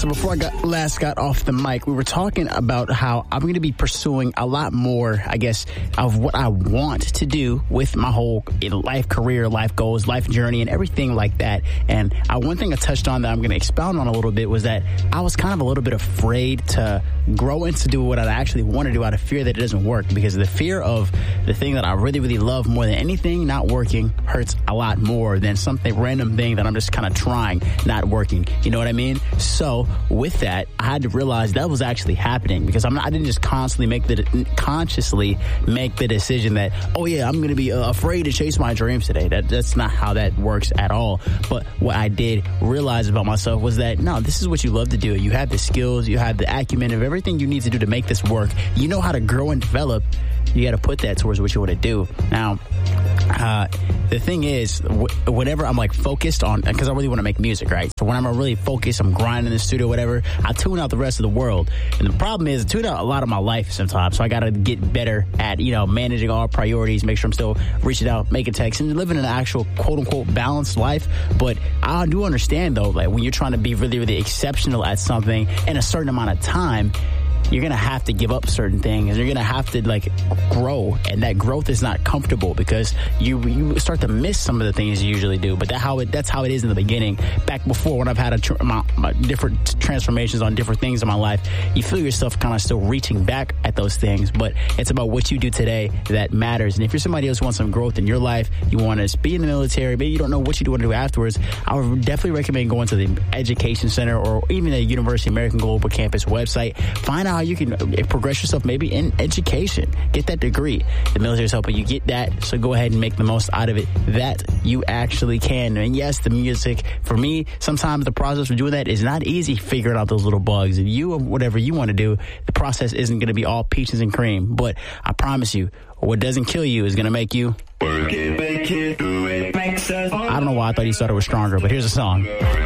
So before I last got off the mic, we were talking about how I'm going to be pursuing a lot more, I guess, of what I want to do with my whole life career, life goals, life journey, and everything like that. And one thing I touched on that I'm going to expound on a little bit was that I was kind of a little bit afraid to grow into do what I actually want to do out of fear that it doesn't work, because the fear of the thing that I really, really love more than anything not working hurts a lot more than something random thing that I'm just kind of trying not working. You know what I mean? So with that, I had to realize that was actually happening, because I didn't just consciously make the decision that, oh yeah, I'm going to be afraid to chase my dreams today. That's not how that works at all. But what I did realize about myself was that, no, this is what you love to do. You have the skills, you have the acumen of everything you need to do to make this work. You know how to grow and develop. You got to put that towards what you want to do. Now, the thing is, whenever I'm like focused on, because I really want to make music, right? So when I'm really focused, I'm grinding in the studio, whatever, I tune out the rest of the world. And the problem is I tune out a lot of my life sometimes. So I got to get better at, managing all priorities, make sure I'm still reaching out, making texts, and living an actual quote unquote balanced life. But I do understand though, like when you're trying to be really, really exceptional at something in a certain amount of time, you're going to have to give up certain things. You're going to have to grow, and that growth is not comfortable because you start to miss some of the things you usually do. But that's how it is in the beginning. Back before, when I've had my different transformations on different things in my life, you feel yourself kind of still reaching back at those things. But it's about what you do today that matters. And if you're somebody else who wants some growth in your life, you want to be in the military, maybe you don't know what you want to do afterwards, I would definitely recommend going to the Education Center or even the University American Global Campus website. Find out how you can progress yourself maybe in education. Get that degree. The military is helping you get that, so go ahead and make the most out of it that you actually can. And yes, the music, for me, sometimes the process of doing that is not easy, figuring out those little bugs. And you, whatever you want to do, the process isn't going to be all peaches and cream. But I promise you, what doesn't kill you is going to make you work it, make it, do it, makes us. I don't know why I thought he started with Stronger, but here's a song.